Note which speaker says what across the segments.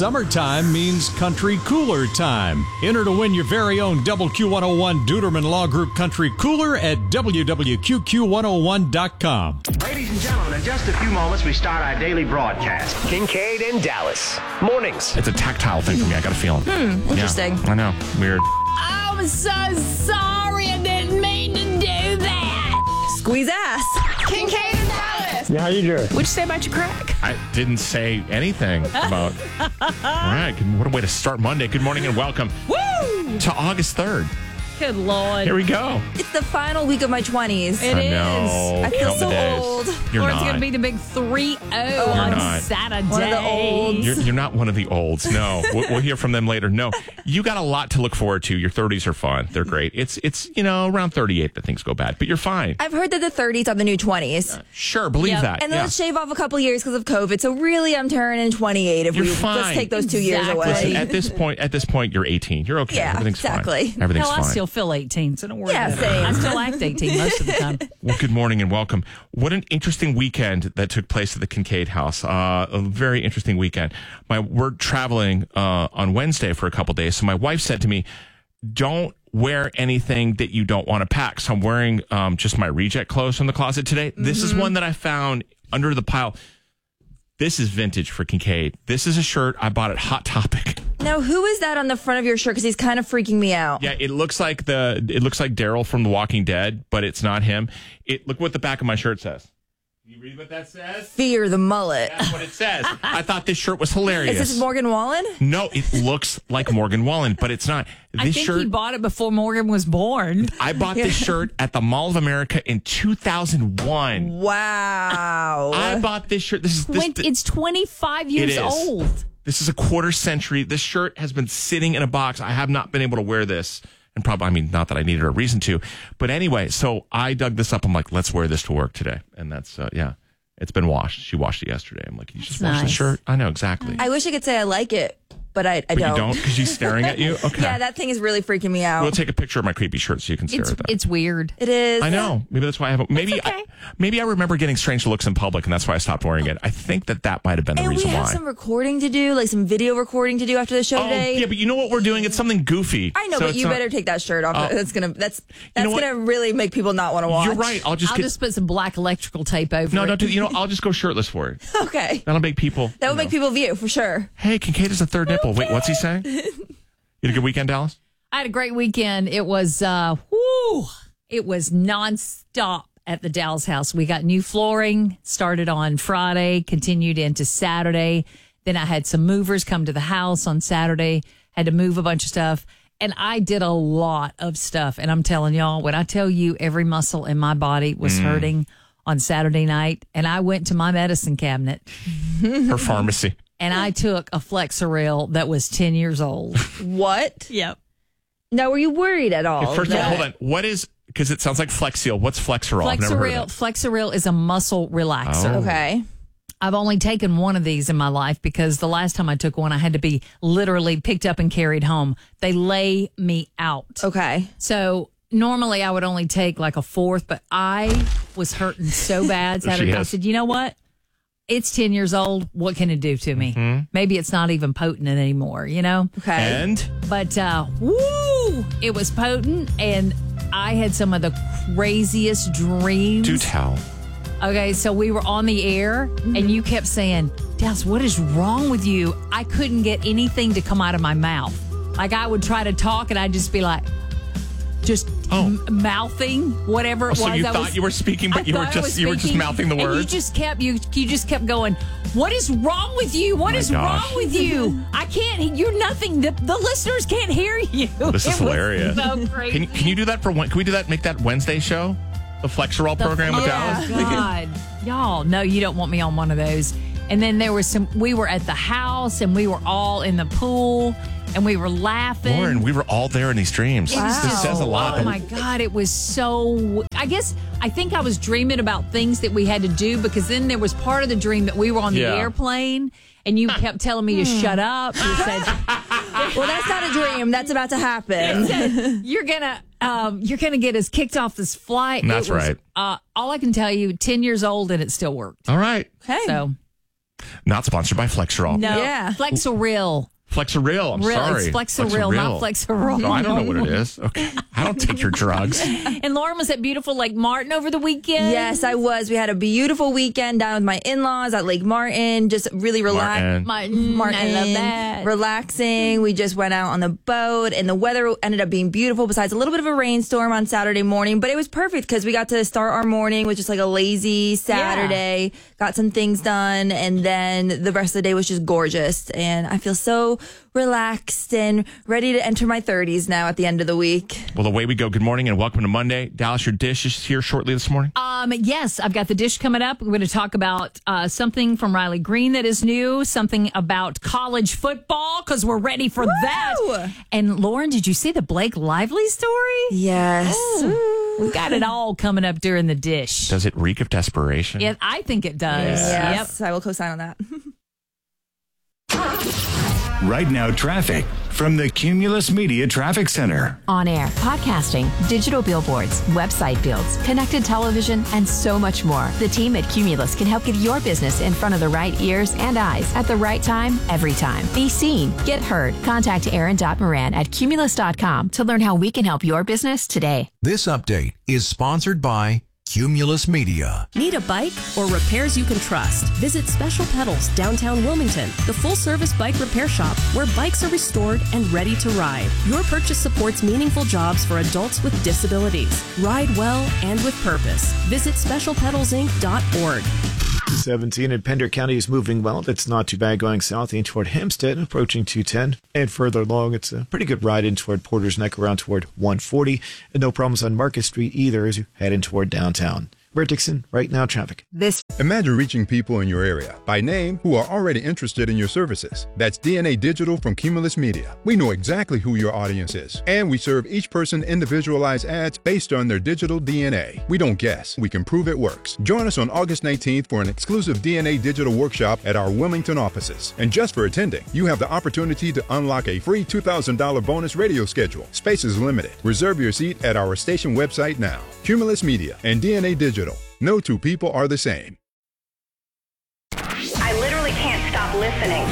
Speaker 1: Summertime means country cooler time. Enter to win your very own Double Q101 Duderman Law Group Country Cooler at www.q101.com.
Speaker 2: Ladies and gentlemen, in just a few moments, we start our daily broadcast. Kincaid and Dallas. Mornings.
Speaker 3: It's a tactile thing for me. I got a feeling.
Speaker 4: Interesting.
Speaker 3: Yeah, I know. Weird.
Speaker 5: I'm so sorry. I didn't mean to do that.
Speaker 4: Squeeze ass.
Speaker 5: Kincaid and Dallas.
Speaker 6: Yeah, how you doing?
Speaker 5: What'd you say about your crack?
Speaker 3: I didn't say anything about. All right. What a way to start Monday. Good morning and welcome to August 3rd.
Speaker 5: Good Lord.
Speaker 3: Here we go.
Speaker 4: It's the final week of my 20s.
Speaker 5: It
Speaker 3: I
Speaker 5: is.
Speaker 3: know.
Speaker 4: I feel
Speaker 3: Count the
Speaker 4: so
Speaker 3: days.
Speaker 4: old.
Speaker 3: You're
Speaker 5: Or
Speaker 3: not.
Speaker 5: it's going to be the big 3-0 on
Speaker 3: not.
Speaker 5: Saturday.
Speaker 4: One of the olds.
Speaker 3: You're not one of the olds. No, we'll hear from them later. No, you got a lot to look forward to. Your 30s are fun. They're great. It's around 38 that things go bad, but you're fine.
Speaker 4: I've heard that the 30s are the new 20s.
Speaker 3: Sure, believe
Speaker 5: Yep.
Speaker 3: that.
Speaker 4: And then
Speaker 3: yeah.
Speaker 4: let's shave off a couple years because of COVID. So really, I'm turning 28 if
Speaker 3: You're
Speaker 4: we
Speaker 3: fine.
Speaker 4: let's take those 2 years
Speaker 5: Exactly.
Speaker 4: away.
Speaker 3: Listen, at this point, you're 18. You're okay.
Speaker 4: Yeah,
Speaker 3: Everything's
Speaker 4: exactly.
Speaker 3: fine. Everything's
Speaker 5: Hell, I
Speaker 3: fine.
Speaker 5: still feel 18, so don't worry
Speaker 4: Yeah,
Speaker 5: about
Speaker 4: same.
Speaker 5: it. I still act 18 most of the time.
Speaker 3: Well, good morning and welcome. What an interesting weekend that took place at the Kincaid house. A very interesting weekend. We're traveling on Wednesday for a couple days, so my wife said to me, don't wear anything that you don't want to pack. So I'm wearing just my reject clothes from the closet today.
Speaker 4: Mm-hmm.
Speaker 3: This is one that I found under the pile. This is vintage for Kincaid. This is a shirt I bought at Hot Topic.
Speaker 4: Now, who is that on the front of your shirt? Because he's kind of freaking me out.
Speaker 3: Yeah, it looks like Daryl from The Walking Dead, but it's not him. Look what the back of my shirt says. Can you read what that says?
Speaker 4: Fear the mullet.
Speaker 3: That's what it says. I thought this shirt was hilarious.
Speaker 4: Is this Morgan Wallen?
Speaker 3: No, it looks like Morgan Wallen, but it's not.
Speaker 5: I think he bought it before Morgan was born.
Speaker 3: I bought this shirt at the Mall of America in 2001.
Speaker 4: Wow.
Speaker 3: I bought this shirt.
Speaker 5: It's 25 years
Speaker 3: is.
Speaker 5: old.
Speaker 3: This is a quarter century. This shirt has been sitting in a box. I have not been able to wear this. And not that I needed a reason to. But anyway, so I dug this up. I'm like, let's wear this to work today. And that's, it's been washed. She washed it yesterday. I'm like, you just washed the
Speaker 5: nice.
Speaker 3: shirt? I know, exactly.
Speaker 4: I wish I could say I like it, but I
Speaker 3: But
Speaker 4: don't.
Speaker 3: you don't because she's staring at you? Okay.
Speaker 4: Yeah, that thing is really freaking me out.
Speaker 3: We'll take a picture of my creepy shirt so you can stare at that.
Speaker 5: It's weird.
Speaker 4: It is.
Speaker 3: I know. Maybe that's why I haven't. Maybe
Speaker 5: okay.
Speaker 3: maybe I remember getting strange looks in public, and that's why I stopped wearing it. I think that might have been the
Speaker 4: And we
Speaker 3: reason
Speaker 4: have
Speaker 3: why.
Speaker 4: some recording to do, like some video recording to do after the show
Speaker 3: Oh,
Speaker 4: today.
Speaker 3: yeah, but you know what we're doing? It's something goofy.
Speaker 4: I know,
Speaker 3: So
Speaker 4: but
Speaker 3: it's
Speaker 4: you
Speaker 3: not-
Speaker 4: better take that shirt off.
Speaker 3: Oh.
Speaker 4: That's
Speaker 3: know what?
Speaker 4: gonna really make people not want to watch.
Speaker 3: You're right. I'll just
Speaker 5: put some black electrical tape over
Speaker 3: no,
Speaker 5: it.
Speaker 3: don't do. I'll just go shirtless for it.
Speaker 4: Okay.
Speaker 3: That'll make people.
Speaker 4: That will make people view for sure.
Speaker 3: Hey, Kincaid is a third nipple. Wait, what's he saying? You had a good weekend, Dallas?
Speaker 5: I had a great weekend. It was, it was nonstop at the Dallas house. We got new flooring, started on Friday, continued into Saturday. Then I had some movers come to the house on Saturday, had to move a bunch of stuff. And I did a lot of stuff. And I'm telling y'all, when I tell you every muscle in my body was hurting on Saturday night, and I went to my medicine cabinet
Speaker 3: Her pharmacy.
Speaker 5: and I took a Flexeril that was 10 years old.
Speaker 4: What?
Speaker 5: Yep.
Speaker 4: Now, were you worried at all?
Speaker 3: First of all, hold on. What is? Because it sounds like Flexil. What's Flexerol? I've never heard of it.
Speaker 5: Flexeril is a muscle relaxer.
Speaker 3: Oh.
Speaker 4: Okay.
Speaker 5: I've only taken one of these in my life because the last time I took one, I had to be literally picked up and carried home. They lay me out.
Speaker 4: Okay.
Speaker 5: So normally I would only take like a fourth, but I was hurting so bad Saturday. I said, you know what? It's 10 years old. What can it do to me? Maybe it's not even potent anymore, you know?
Speaker 4: Okay.
Speaker 3: And
Speaker 5: But, woo, it was potent. And I had some of the craziest dreams.
Speaker 3: do tell.
Speaker 5: Okay, so we were on the air, and you kept saying, Dallas, what is wrong with you? I couldn't get anything to come out of my mouth. Like, I would try to talk, and I'd just be like, mouthing whatever it was.
Speaker 3: So you
Speaker 5: I
Speaker 3: thought
Speaker 5: was,
Speaker 3: you were speaking, but
Speaker 5: I
Speaker 3: you were
Speaker 5: thought I was
Speaker 3: just
Speaker 5: speaking,
Speaker 3: mouthing the
Speaker 5: and
Speaker 3: words.
Speaker 5: you just kept going. What is wrong with you? What is
Speaker 3: gosh.
Speaker 5: wrong with you? I can't. You're nothing. The listeners can't hear you.
Speaker 3: This is
Speaker 5: It was
Speaker 3: hilarious.
Speaker 5: So crazy.
Speaker 3: Can you do that for one? Can we do that? Make that Wednesday show, the Flexerol program with Dallas.
Speaker 5: God, y'all, no, you don't want me on one of those. And then there was we were at the house and we were all in the pool and we were laughing.
Speaker 3: Lauren, we were all there in these dreams.
Speaker 5: It was
Speaker 3: This
Speaker 5: just-
Speaker 3: says a lot.
Speaker 5: Oh my God, it was so. I think I was dreaming about things that we had to do because then there was part of the dream that we were on the
Speaker 3: Yeah.
Speaker 5: airplane and you kept telling me to shut up. You said,
Speaker 4: Well, that's not a dream. That's about to happen.
Speaker 5: you're gonna get us kicked off this flight.
Speaker 3: That's
Speaker 5: It was,
Speaker 3: right.
Speaker 5: All I can tell you, 10 years old and it still worked.
Speaker 3: All right.
Speaker 4: Okay.
Speaker 5: So
Speaker 3: Not sponsored by Flexerol.
Speaker 5: No,
Speaker 4: Yeah.
Speaker 5: Flexeril.
Speaker 3: Flexeril, I'm sorry.
Speaker 5: It's Flexeril, not Flexerol.
Speaker 3: No, I don't know what it is. Okay. I don't take your drugs.
Speaker 5: And Lauren was at beautiful Lake Martin over the weekend.
Speaker 4: Yes, I was. We had a beautiful weekend down with my in-laws at Lake Martin. Just really relaxed.
Speaker 5: Martin, I love that.
Speaker 4: Relaxing. We just went out on the boat, and the weather ended up being beautiful. Besides a little bit of a rainstorm on Saturday morning, but it was perfect because we got to start our morning with just like a lazy Saturday. Got some things done, and then the rest of the day was just gorgeous. And I feel so relaxed and ready to enter my 30s now at the end of the week.
Speaker 3: Well, away we go. Good morning and welcome to Monday. Dallas, your dish is here shortly this morning.
Speaker 5: Yes, I've got the dish coming up. We're going to talk about something from Riley Green that is new, something about college football because we're ready for that. And Lauren, did you see the Blake Lively story?
Speaker 4: Yes.
Speaker 5: We got it all coming up during the dish.
Speaker 3: Does it reek of desperation?
Speaker 5: Yeah, I think it does.
Speaker 4: Yes, I will co-sign on that.
Speaker 6: Right now, traffic from the Cumulus Media Traffic Center.
Speaker 7: On air, podcasting, digital billboards, website builds, connected television, and so much more. The team at Cumulus can help get your business in front of the right ears and eyes at the right time, every time. Be seen, get heard. Contact Aaron.Moran at Cumulus.com to learn how we can help your business today.
Speaker 8: This update is sponsored by Cumulus Media.
Speaker 9: Need a bike or repairs you can trust? Visit Special Pedals, downtown Wilmington, the full-service bike repair shop where bikes are restored and ready to ride. Your purchase supports meaningful jobs for adults with disabilities. Ride well and with purpose. Visit specialpedalsinc.org.
Speaker 10: 17 in Pender County is moving well. It's not too bad going south in toward Hempstead, approaching 210. And further along, it's a pretty good ride in toward Porter's Neck around toward 140. And no problems on Market Street either as you head in toward downtown. Brett Dixon, Right Now Traffic.
Speaker 11: Imagine reaching people in your area by name who are already interested in your services. That's DNA Digital from Cumulus Media. We know exactly who your audience is, and we serve each person individualized ads based on their digital DNA. We don't guess, we can prove it works. Join us on August 19th for an exclusive DNA Digital workshop at our Wilmington offices. And just for attending, you have the opportunity to unlock a free $2,000 bonus radio schedule. Space is limited. Reserve your seat at our station website now. Cumulus Media and DNA Digital. No two people are the same.
Speaker 12: I literally can't stop listening.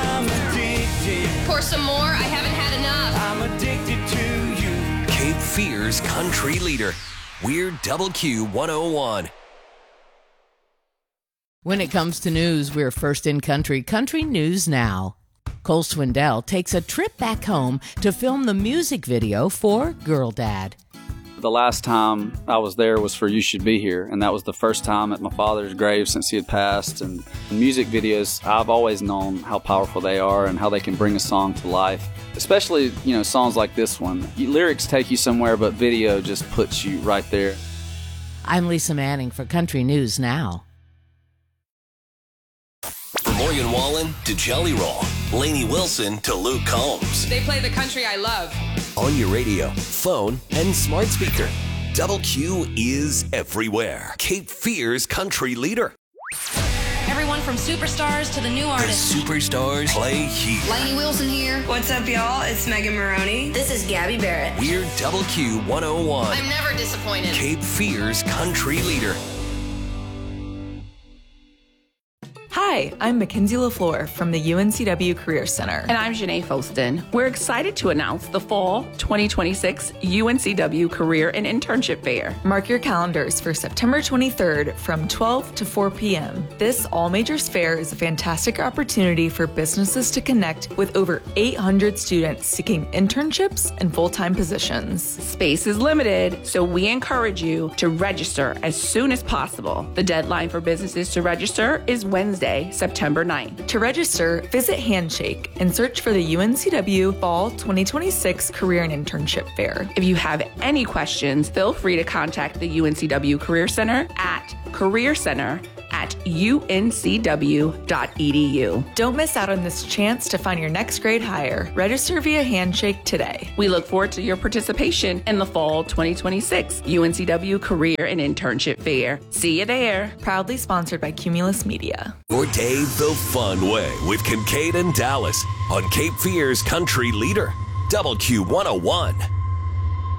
Speaker 13: Pour some more. I haven't had enough.
Speaker 14: I'm addicted to you. Cape Fear's country leader. We're Double Q 101.
Speaker 15: When it comes to news, we're first in country. Country News Now. Cole Swindell takes a trip back home to film the music video for Girl Dad.
Speaker 16: The last time I was there was for You Should Be Here, and that was the first time at my father's grave since he had passed. And the music videos, I've always known how powerful they are and how they can bring a song to life. Especially, songs like this one. Lyrics take you somewhere, but video just puts you right there.
Speaker 15: I'm Lisa Manning for Country News Now.
Speaker 14: From Morgan Wallen to Jelly Roll, Lainey Wilson to Luke Combs.
Speaker 13: They play the country I love.
Speaker 14: On your radio, phone, and smart speaker. Double Q is everywhere. Cape Fear's country leader.
Speaker 13: Everyone from superstars to the new
Speaker 14: The
Speaker 13: artists.
Speaker 14: superstars play here.
Speaker 13: Lainey Wilson here.
Speaker 17: What's up, y'all? It's Megan Maroney.
Speaker 13: This is Gabby Barrett.
Speaker 14: We're Double Q 101.
Speaker 13: I'm never disappointed.
Speaker 14: Cape Fear's country leader.
Speaker 18: Hi, I'm Mackenzie LaFleur from the UNCW Career Center.
Speaker 19: And I'm Janae Foston. We're excited to announce the fall 2026 UNCW Career and Internship Fair.
Speaker 18: Mark your calendars for September 23rd from 12 to 4 p.m. This all-majors fair is a fantastic opportunity for businesses to connect with over 800 students seeking internships and full-time positions.
Speaker 19: Space is limited, so we encourage you to register as soon as possible. The deadline for businesses to register is Wednesday, September 9th.
Speaker 18: To register, visit Handshake and search for the UNCW Fall 2026 Career and Internship Fair.
Speaker 19: If you have any questions, feel free to contact the UNCW Career Center at careercenter@uncw.edu.
Speaker 18: Don't miss out on this chance to find your next grade hire. Register via Handshake today.
Speaker 19: We look forward to your participation in the Fall 2026 UNCW Career and Internship Fair. See you there.
Speaker 18: Proudly sponsored by Cumulus Media.
Speaker 14: Your day the fun way with Kincaid and Dallas on Cape Fear's country leader. Double Q 101.